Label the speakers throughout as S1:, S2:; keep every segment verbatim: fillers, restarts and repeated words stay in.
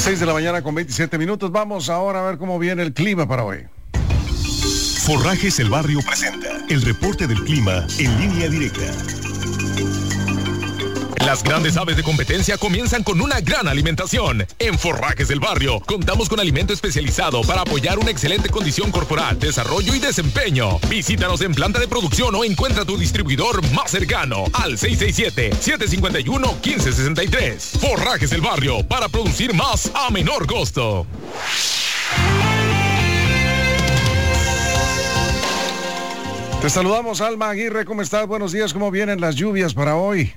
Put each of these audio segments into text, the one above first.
S1: seis de la mañana con veintisiete minutos. Vamos ahora a ver cómo viene el clima para hoy.
S2: Forrajes El Barrio presenta el reporte del clima en línea directa. Las grandes aves de competencia comienzan con una gran alimentación. En Forrajes del Barrio contamos con alimento especializado para apoyar una excelente condición corporal, desarrollo y desempeño. Visítanos en planta de producción o encuentra tu distribuidor más cercano al seis seis siete, siete cinco uno, uno cinco seis tres. Forrajes del Barrio, para producir más a menor costo.
S1: Te saludamos, Alma Aguirre. ¿Cómo estás? Buenos días. ¿Cómo vienen las lluvias para hoy?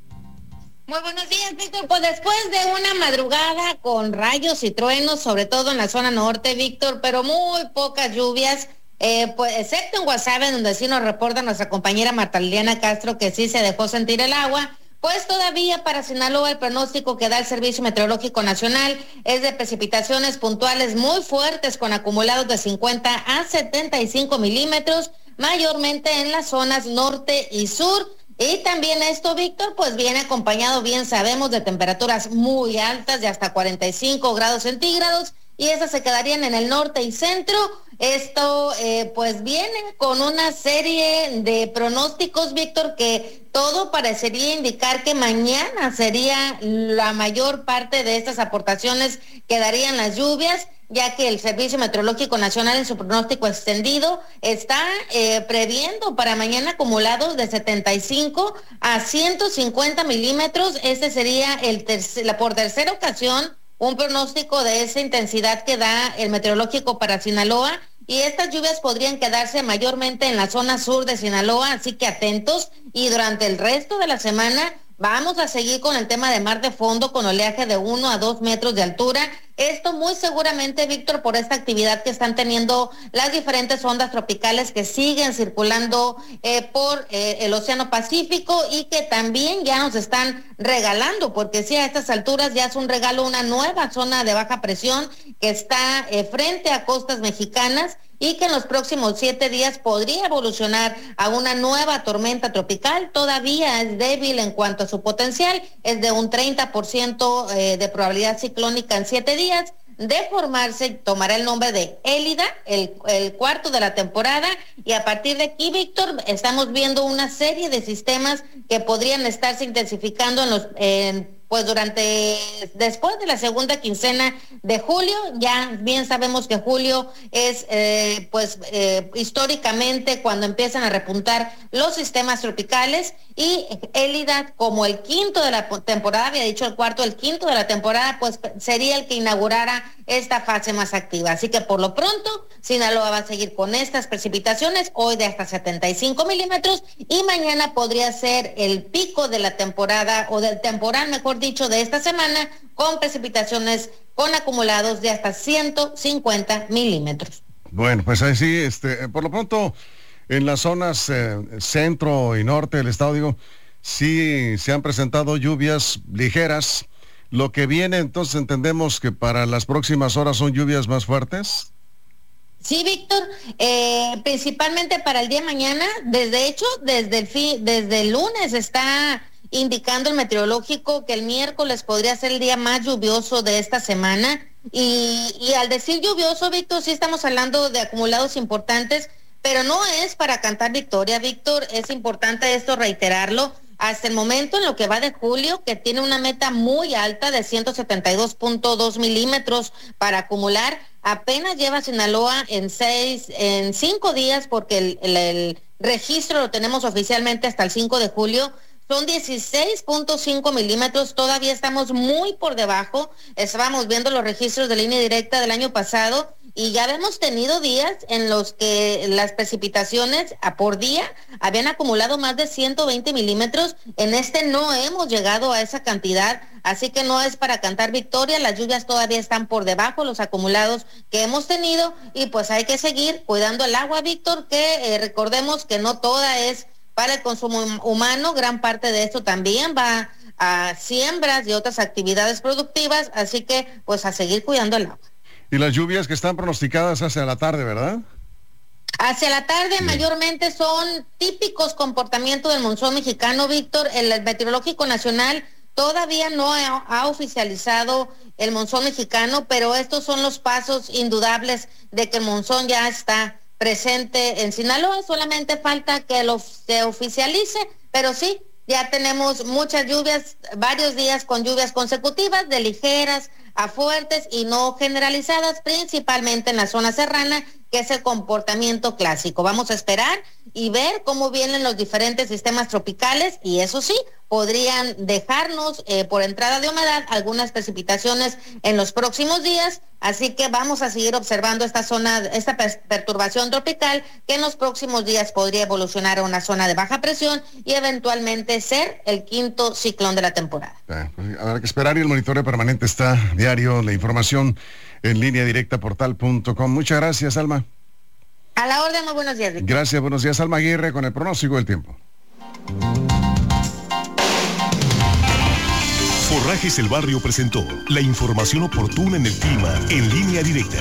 S3: Muy buenos días, Víctor. Pues después de una madrugada con rayos y truenos, sobre todo en la zona norte, Víctor, pero muy pocas lluvias, eh, pues excepto en Guasave, donde sí nos reporta nuestra compañera Marta Liliana Castro que sí se dejó sentir el agua. Pues todavía para Sinaloa el pronóstico que da el Servicio Meteorológico Nacional es de precipitaciones puntuales muy fuertes con acumulados de cincuenta a setenta y cinco milímetros, mayormente en las zonas norte y sur. Y también esto, Víctor, pues viene acompañado, bien sabemos, de temperaturas muy altas de hasta cuarenta y cinco grados centígrados, y esas se quedarían en el norte y centro. Esto eh, pues viene con una serie de pronósticos, Víctor, que todo parecería indicar que mañana sería la mayor parte de estas aportaciones que darían las lluvias, ya que el Servicio Meteorológico Nacional en su pronóstico extendido está eh, previendo para mañana acumulados de setenta y cinco a ciento cincuenta milímetros. Este sería el tercer, la, por tercera ocasión un pronóstico de esa intensidad que da el meteorológico para Sinaloa, y estas lluvias podrían quedarse mayormente en la zona sur de Sinaloa, así que atentos. Y durante el resto de la semana vamos a seguir con el tema de mar de fondo con oleaje de uno a dos metros de altura. Esto muy seguramente, Víctor, por esta actividad que están teniendo las diferentes ondas tropicales que siguen circulando eh, por eh, el Océano Pacífico, y que también ya nos están regalando, porque sí, a estas alturas ya es un regalo, una nueva zona de baja presión que está eh, frente a costas mexicanas, y que en los próximos siete días podría evolucionar a una nueva tormenta tropical. Todavía es débil en cuanto a su potencial, es de un treinta por ciento eh, de probabilidad ciclónica en siete días. De formarse, tomará el nombre de Élida, el, el cuarto de la temporada, y a partir de aquí, Víctor, estamos viendo una serie de sistemas que podrían estarse intensificando en los... En, pues durante, después de la segunda quincena de julio. Ya bien sabemos que julio es, eh, pues, eh, históricamente cuando empiezan a repuntar los sistemas tropicales, y Élida, como el quinto de la temporada, había dicho el cuarto, el quinto de la temporada, pues sería el que inaugurara esta fase más activa. Así que por lo pronto, Sinaloa va a seguir con estas precipitaciones, hoy de hasta setenta y cinco milímetros, y mañana podría ser el pico de la temporada, o del temporal, mejor dicho, de esta semana, con precipitaciones con acumulados de hasta ciento cincuenta milímetros.
S1: Bueno, pues ahí sí, este, por lo pronto, en las zonas eh, centro y norte del estado, digo, sí se han presentado lluvias ligeras. Lo que viene, entonces, entendemos que para las próximas horas son lluvias más fuertes.
S3: Sí, Víctor, eh, principalmente para el día de mañana. Desde hecho, desde el fin, desde el lunes está indicando el meteorológico que el miércoles podría ser el día más lluvioso de esta semana. Y, y al decir lluvioso, Víctor, sí estamos hablando de acumulados importantes, pero no es para cantar victoria, Víctor. Es importante esto reiterarlo. Hasta el momento, en lo que va de julio, que tiene una meta muy alta de ciento setenta y dos punto dos milímetros para acumular, apenas lleva Sinaloa en seis, en cinco días, porque el, el, el registro lo tenemos oficialmente hasta el cinco de julio. Son dieciséis punto cinco milímetros, todavía estamos muy por debajo. Estábamos viendo los registros de línea directa del año pasado, y ya habíamos tenido días en los que las precipitaciones a por día habían acumulado más de ciento veinte milímetros. En este no hemos llegado a esa cantidad, así que no es para cantar victoria. Las lluvias todavía están por debajo de los acumulados que hemos tenido, y pues hay que seguir cuidando el agua, Víctor, que eh, recordemos que no toda es para el consumo humano. Gran parte de esto también va a siembras y otras actividades productivas, así que pues a seguir cuidando el agua.
S1: Y las lluvias que están pronosticadas hacia la tarde, ¿verdad?
S3: Hacia la tarde, sí, mayormente son típicos comportamientos del monzón mexicano, Víctor. El Meteorológico Nacional Todavía no ha, ha oficializado el monzón mexicano, pero estos son los pasos indudables de que el monzón ya está presente en Sinaloa. Solamente falta que lo se oficialice, pero sí, ya tenemos muchas lluvias, varios días con lluvias consecutivas, de ligeras a fuertes y no generalizadas, principalmente en la zona serrana, que es el comportamiento clásico. Vamos a esperar y ver cómo vienen los diferentes sistemas tropicales, y eso sí, podrían dejarnos eh, por entrada de humedad algunas precipitaciones en los próximos días, así que vamos a seguir observando esta zona, esta perturbación tropical, que en los próximos días podría evolucionar a una zona de baja presión y eventualmente ser el quinto ciclón de la temporada.
S1: Ah, pues habrá que esperar, y el monitoreo permanente está diario, la información en línea directa portal punto com. Muchas gracias, Alma.
S3: A la orden, muy buenos días, Víctor.
S1: Gracias, buenos días, Alma Aguirre, con el pronóstico del tiempo.
S4: Forrajes El Barrio presentó la información oportuna en el clima en línea directa.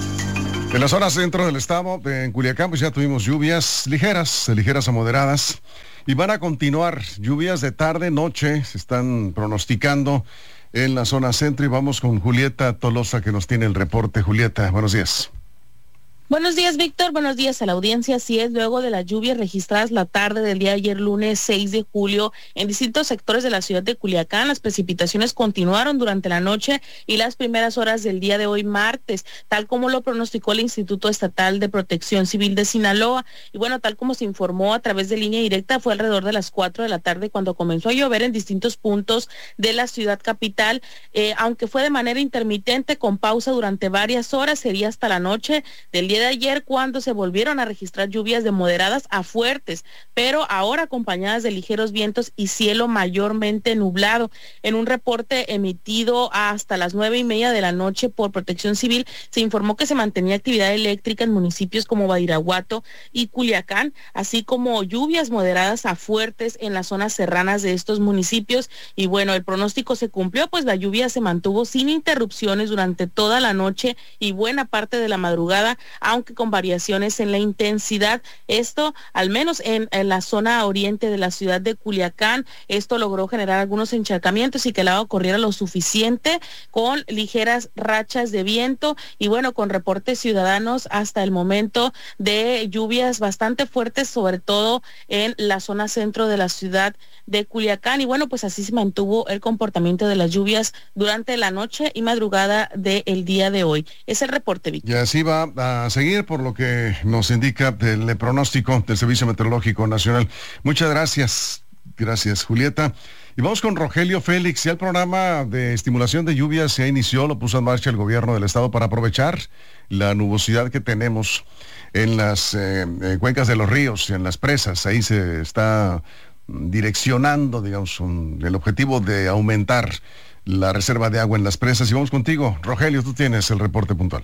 S1: En la zona centro del estado, en Culiacán, pues ya tuvimos lluvias ligeras, ligeras a moderadas, y van a continuar lluvias de tarde, noche, se están pronosticando en la zona centro, y vamos con Julieta Tolosa, que nos tiene el reporte. Julieta, buenos días.
S5: Buenos días, Víctor. Buenos días a la audiencia. Así es, luego de las lluvias registradas la tarde del día de ayer, lunes seis de julio, en distintos sectores de la ciudad de Culiacán, las precipitaciones continuaron durante la noche y las primeras horas del día de hoy, martes, tal como lo pronosticó el Instituto Estatal de Protección Civil de Sinaloa. Y bueno, tal como se informó a través de línea directa, fue alrededor de las cuatro de la tarde cuando comenzó a llover en distintos puntos de la ciudad capital, eh, aunque fue de manera intermitente, con pausa durante varias horas. Sería hasta la noche del día de ayer cuando se volvieron a registrar lluvias de moderadas a fuertes, pero ahora acompañadas de ligeros vientos y cielo mayormente nublado. En un reporte emitido hasta las nueve y media de la noche por Protección Civil, se informó que se mantenía actividad eléctrica en municipios como Badiraguato y Culiacán, así como lluvias moderadas a fuertes en las zonas serranas de estos municipios. Y bueno, el pronóstico se cumplió, pues la lluvia se mantuvo sin interrupciones durante toda la noche y buena parte de la madrugada, aunque con variaciones en la intensidad. Esto, al menos en, en la zona oriente de la ciudad de Culiacán, esto logró generar algunos encharcamientos y que el agua corriera lo suficiente, con ligeras rachas de viento y bueno, con reportes ciudadanos hasta el momento de lluvias bastante fuertes, sobre todo en la zona centro de la ciudad de Culiacán. Y bueno, pues así se mantuvo el comportamiento de las lluvias durante la noche y madrugada del día de hoy. Es el reporte, Víctor.
S1: Y así va a seguir, por lo que nos indica el pronóstico del Servicio Meteorológico Nacional. Muchas gracias. Gracias, Julieta. Y vamos con Rogelio Félix. Ya el programa de estimulación de lluvias se inició, lo puso en marcha el gobierno del estado para aprovechar la nubosidad que tenemos en las eh, eh, cuencas de los ríos y en las presas. Ahí se está direccionando, digamos, un, el objetivo de aumentar la reserva de agua en las presas. Y vamos contigo, Rogelio, tú tienes el reporte puntual.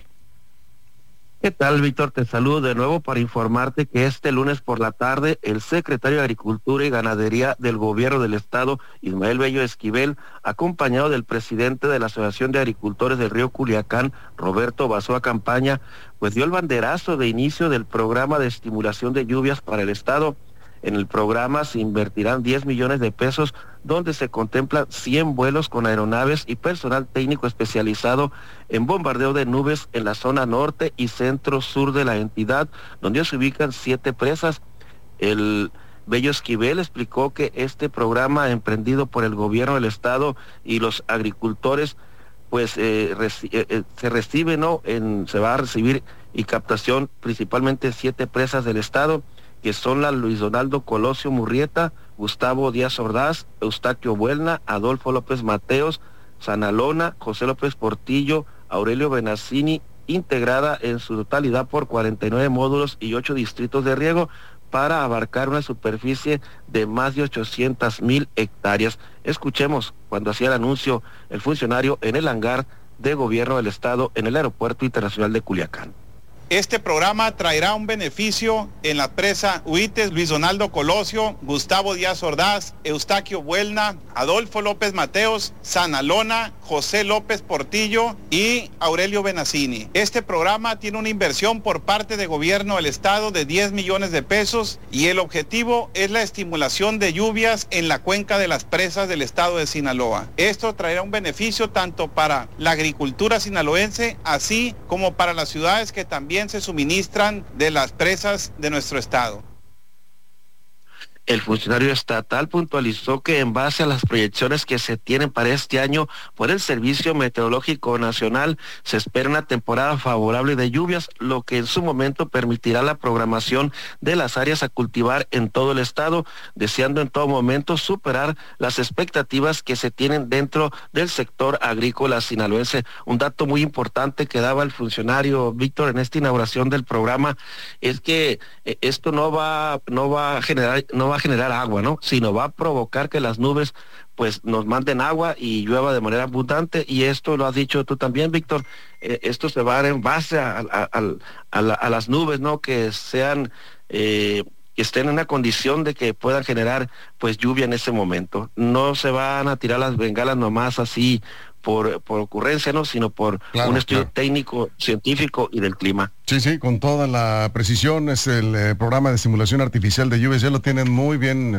S6: ¿Qué tal, Víctor? Te saludo de nuevo para informarte que este lunes por la tarde el secretario de Agricultura y Ganadería del Gobierno del Estado, Ismael Bello Esquivel, acompañado del presidente de la Asociación de Agricultores del Río Culiacán, Roberto Basoa Campaña, pues dio el banderazo de inicio del programa de estimulación de lluvias para el Estado. En el programa se invertirán diez millones de pesos, donde se contemplan cien vuelos con aeronaves y personal técnico especializado en bombardeo de nubes en la zona norte y centro-sur de la entidad, donde se ubican siete presas. El Bello Esquivel explicó que este programa, emprendido por el gobierno del estado y los agricultores, pues eh, reci eh, se recibe, ¿no? En, se va a recibir y captación principalmente siete presas del estado, que son la Luis Donaldo Colosio Murrieta, Gustavo Díaz Ordaz, Eustaquio Buelna, Adolfo López Mateos, Sanalona, José López Portillo, Aurelio Benazzini, integrada en su totalidad por cuarenta y nueve módulos y ocho distritos de riego, para abarcar una superficie de más de ochocientas mil hectáreas. Escuchemos cuando hacía el anuncio el funcionario en el hangar de gobierno del estado en el Aeropuerto Internacional de Culiacán.
S7: Este programa traerá un beneficio en la presa Huites, Luis Donaldo Colosio, Gustavo Díaz Ordaz, Eustaquio Buelna, Adolfo López Mateos, Sanalona, José López Portillo y Aurelio Benazzini. Este programa tiene una inversión por parte del gobierno del estado de diez millones de pesos y el objetivo es la estimulación de lluvias en la cuenca de las presas del estado de Sinaloa. Esto traerá un beneficio tanto para la agricultura sinaloense, así como para las ciudades que también se suministran de las presas de nuestro estado.
S6: El funcionario estatal puntualizó que en base a las proyecciones que se tienen para este año por el Servicio Meteorológico Nacional, se espera una temporada favorable de lluvias, lo que en su momento permitirá la programación de las áreas a cultivar en todo el estado, deseando en todo momento superar las expectativas que se tienen dentro del sector agrícola sinaloense. Un dato muy importante que daba el funcionario Víctor en esta inauguración del programa es que esto no va, no va a generar, no va a generar agua, ¿no? Sino va a provocar que las nubes pues nos manden agua y llueva de manera abundante, y esto lo has dicho tú también, Víctor, eh, esto se va a dar en base a, a, a, a, la, a las nubes, ¿no? Que sean, eh, que estén en una condición de que puedan generar pues lluvia en ese momento. No se van a tirar las bengalas nomás así por, por ocurrencia, ¿no? Sino por claro, un estudio claro. técnico, científico y del clima.
S1: Sí, sí, con toda la precisión. Es el eh, programa de simulación artificial de lluvias, ya lo tienen muy bien